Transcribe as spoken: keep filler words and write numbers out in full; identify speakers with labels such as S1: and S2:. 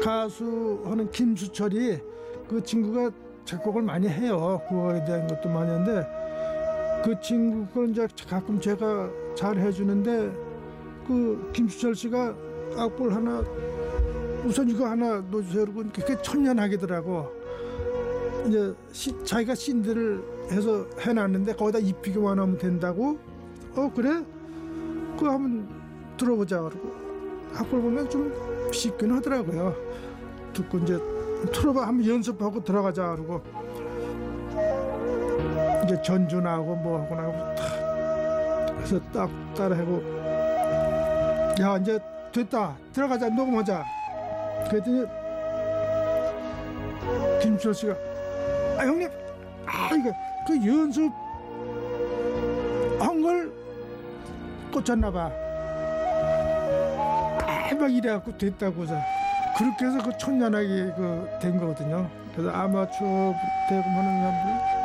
S1: 가수 하는 김수철이 그 친구가 작곡을 많이 해요. 그거에 대한 것도 많이 하는데 그 친구 걸 이제 가끔 제가 잘 해주는데 그 김수철 씨가 악보를 하나 우선 이거 하나 놓으세요. 그러고 그게 천년하기더라고. 이제 시, 자기가 신들을 해서 해놨는데 거기다 입히기만 하면 된다고. 어 그래? 그거 한번 들어보자. 그러고 악보를 보면 좀 쉽긴 하더라고요. 듣고 이제 틀어봐 한번 연습하고 들어가자. 그러고 이제 전주 나오고 뭐 하고 나고 탁 해서 딱 따라하고 야 이제 됐다 들어가자 녹음하자. 그랬더니 김철 씨가 아 형님 아 이거 그 연습 한 걸 꽂혔나 봐. 아, 막 이래갖고 됐다고서 그렇게 해서 그 천년하게 그 된 거거든요. 그래서 아마추어 대금 하는 사람들